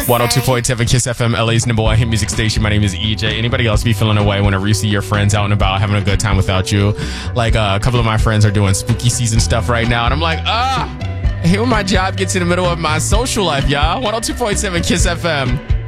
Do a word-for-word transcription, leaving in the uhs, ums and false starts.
one oh two point seven Kiss F M, L A's number one hit music station. My name is E J. Anybody else be feeling away whenever you see your friends out and about having a good time without you? Like uh, a couple of my friends are doing spooky season stuff right now, and I'm like, ah, I hate when my job gets in the middle of my social life, y'all. one oh two point seven Kiss F M.